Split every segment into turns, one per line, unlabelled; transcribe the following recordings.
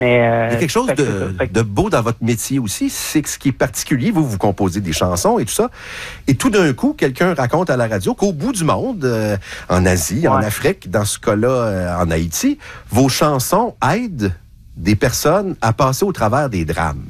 Mais, il y a quelque chose de beau dans votre métier aussi, c'est que ce qui est particulier, vous composez des chansons et tout ça, et tout d'un coup, quelqu'un raconte à la radio qu'au bout du monde, en Asie, en Afrique, dans ce cas-là, en Haïti, vos chansons aident des personnes à passer au travers des drames.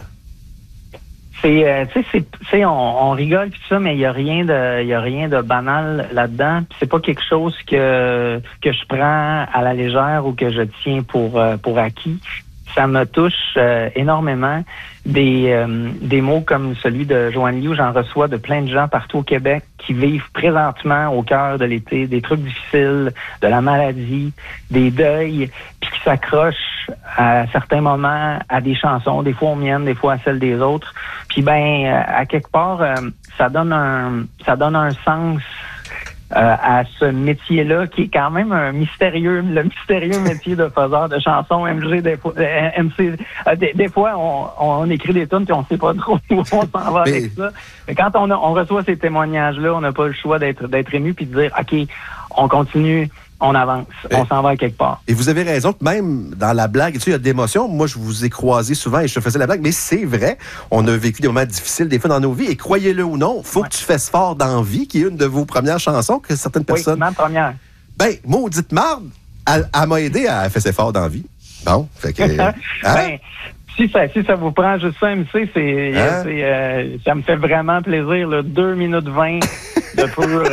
On rigole pis tout ça, mais il y a rien de banal là-dedans. Pis c'est pas quelque chose que je prends à la légère ou que je tiens pour acquis. Ça me touche énormément. Des mots comme celui de Joanne Liu, j'en reçois de plein de gens partout au Québec qui vivent présentement au cœur de l'été des trucs difficiles, de la maladie, des deuils, puis qui s'accrochent à certains moments à des chansons, des fois aux miennes, des fois à celles des autres. Puis à quelque part, ça donne un sens à ce métier-là, qui est quand même le mystérieux métier de faiseur de chansons. MC, des fois, on écrit des tunes puis on sait pas trop où on s'en va avec ça. Mais quand on reçoit ces témoignages-là, on n'a pas le choix d'être ému puis de dire, OK, on continue, on avance, on s'en va à quelque part.
Et vous avez raison que même dans la blague, il y a d'émotions. Moi, je vous ai croisé souvent et je faisais la blague, mais c'est vrai, on a vécu des moments difficiles des fois dans nos vies et croyez-le ou non, faut que tu fasses fort dans la vie, qui est une de vos premières chansons que certaines personnes...
Oui, ma première.
Maudite marde, elle m'a aidé à faire ses forts dans la vie. Bon, fait que...
Si ça vous prend juste ça, MC, ça me fait vraiment plaisir, là, 2 minutes 20 de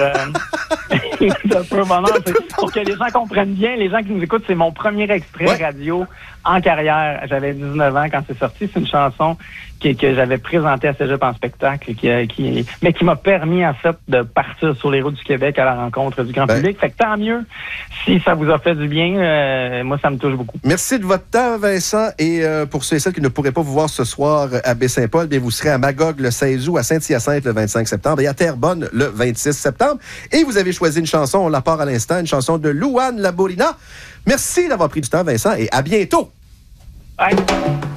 pur bonheur. Pour que les gens comprennent bien, les gens qui nous écoutent, c'est mon premier extrait radio en carrière. J'avais 19 ans quand c'est sorti. C'est une chanson que j'avais présentée à Cégep en spectacle, mais qui m'a permis, en fait, de partir sur les routes du Québec à la rencontre du grand public. Fait que tant mieux si ça vous a fait du bien. Moi, ça me touche beaucoup.
Merci de votre temps, Vincent. Et pour ceux et celles qui ne pourraient pas vous voir ce soir à Baie-Saint-Paul, vous serez à Magog le 16 août, à Saint-Hyacinthe le 25 septembre et à Terrebonne le 26 septembre. Et vous avez choisi une chanson, on la part à l'instant, une chanson de Louane Labourina. Merci d'avoir pris du temps, Vincent, et à bientôt.
Bye.